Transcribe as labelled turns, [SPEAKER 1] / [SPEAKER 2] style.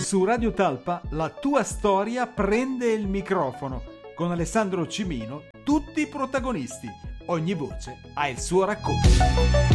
[SPEAKER 1] Su Radio Talpa la tua storia prende il microfono. Con Alessandro Cimino, tutti i protagonisti. Ogni voce ha il suo racconto.